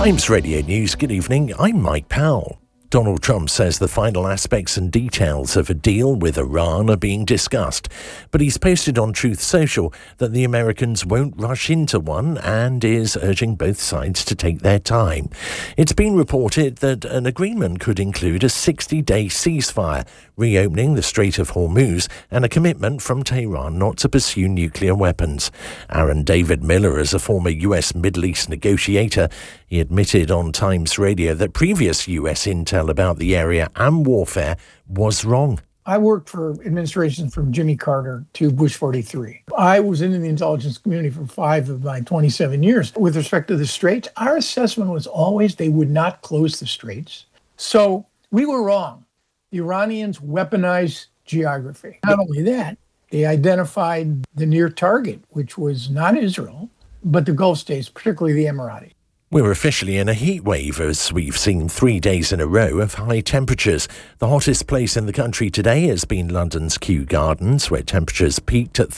Times Radio News, good evening, I'm Mike Powell. Donald Trump says the final aspects and details of a deal with Iran are being discussed, but he's posted on Truth Social that the Americans won't rush into one and is urging both sides to take their time. It's been reported that an agreement could include a 60-day ceasefire, reopening the Strait of Hormuz and a commitment from Tehran not to pursue nuclear weapons. Aaron David Miller is a former US Middle East negotiator. He admitted on Times Radio that previous US intel about the area and warfare was wrong. I worked for administrations from Jimmy Carter to Bush 43. I was in the intelligence community for 5 of my 27 years. With respect to the straits, our assessment was always they would not close the straits. So we were wrong. The Iranians weaponized geography. Not only that, they identified the near target, which was not Israel, but the Gulf states, particularly the Emiratis. We're officially in a heat wave as we've seen 3 days in a row of high temperatures. The hottest place in the country today has been London's Kew Gardens, where temperatures peaked at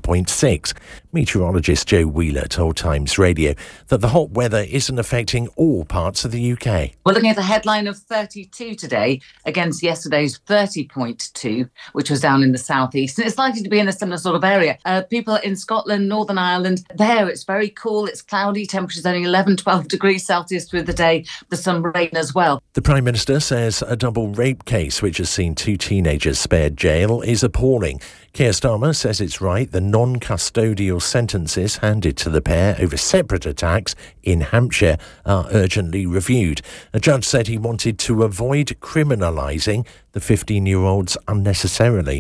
31.6. Meteorologist Joe Wheeler told Times Radio that the hot weather isn't affecting all parts of the UK. We're looking at a headline of 32 today against yesterday's 30.2, which was down in the southeast. And it's likely to be in a similar sort of area. People in Scotland, Northern Ireland, there it's very cool, it's cloudy, temperatures only 11-12 degrees Celsius through the day. There's some rain as well. The Prime Minister says a double rape case which has seen 2 teenagers spared jail is appalling. Keir Starmer says it's right the non-custodial sentences handed to the pair over separate attacks in Hampshire are urgently reviewed. A judge said he wanted to avoid criminalising the 15-year-olds unnecessarily.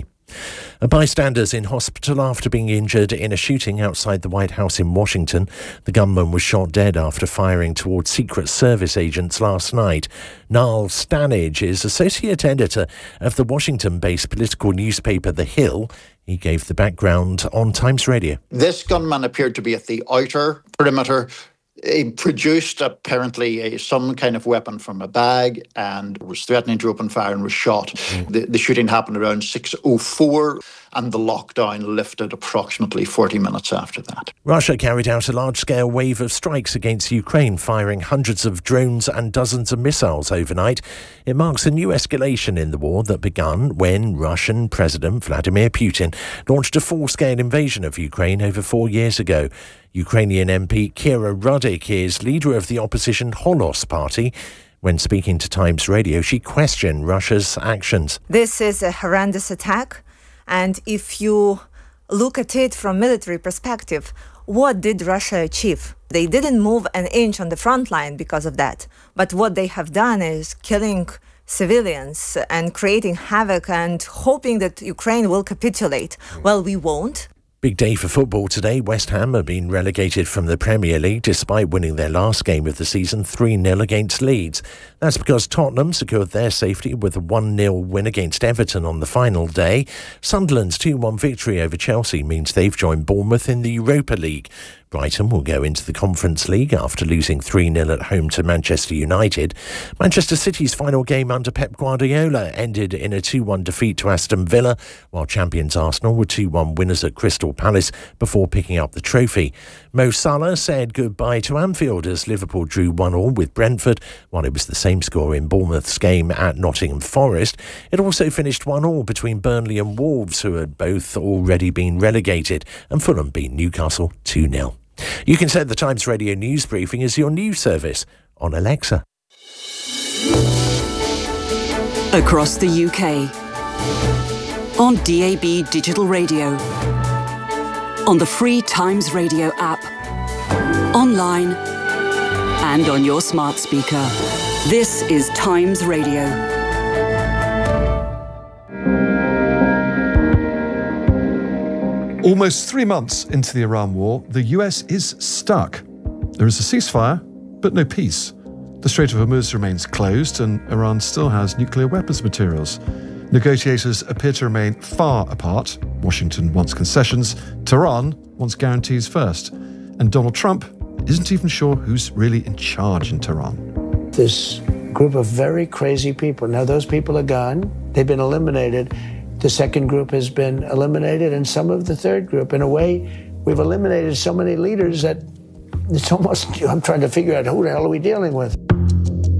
A bystander's in hospital after being injured in a shooting outside the White House in Washington. The gunman was shot dead after firing towards Secret Service agents last night. Niall Stanage is associate editor of the Washington-based political newspaper The Hill. He gave the background on Times Radio. This gunman appeared to be at the outer perimeter. He produced apparently some kind of weapon from a bag and was threatening to open fire and was shot. The shooting happened around 6:04 and the lockdown lifted approximately 40 minutes after that. Russia carried out a large-scale wave of strikes against Ukraine, firing hundreds of drones and dozens of missiles overnight. It marks a new escalation in the war that began when Russian President Vladimir Putin launched a full-scale invasion of Ukraine over 4 years ago. Ukrainian MP Kira Rudik is leader of the opposition Holos Party. When speaking to Times Radio, she questioned Russia's actions. This is a horrendous attack, and if you look at it from military perspective, what did Russia achieve? They didn't move an inch on the front line because of that, but what they have done is killing civilians and creating havoc and hoping that Ukraine will capitulate. Well, we won't. Big day for football today. West Ham have been relegated from the Premier League despite winning their last game of the season 3-0 against Leeds. That's because Tottenham secured their safety with a 1-0 win against Everton on the final day. Sunderland's 2-1 victory over Chelsea means they've joined Bournemouth in the Europa League. Brighton will go into the Conference League after losing 3-0 at home to Manchester United. Manchester City's final game under Pep Guardiola ended in a 2-1 defeat to Aston Villa, while champions Arsenal were 2-1 winners at Crystal Palace before picking up the trophy. Mo Salah said goodbye to Anfield as Liverpool drew 1-1 with Brentford, while it was the same score in Bournemouth's game at Nottingham Forest. It also finished 1-1 between Burnley and Wolves, who had both already been relegated, and Fulham beat Newcastle 2-0. You can set the Times Radio News Briefing as your news service on Alexa. Across the UK. On DAB Digital Radio. On the free Times Radio app. Online. And on your smart speaker. This is Times Radio. Almost 3 months into the Iran war, the US is stuck. There is a ceasefire, but no peace. The Strait of Hormuz remains closed, and Iran still has nuclear weapons materials. Negotiators appear to remain far apart. Washington wants concessions, Tehran wants guarantees first. And Donald Trump isn't even sure who's really in charge in Tehran. This group of very crazy people, now those people are gone, they've been eliminated. The second group has been eliminated, and some of the third group. In a way, we've eliminated so many leaders that It's almost, I'm trying to figure out who the hell are we dealing with?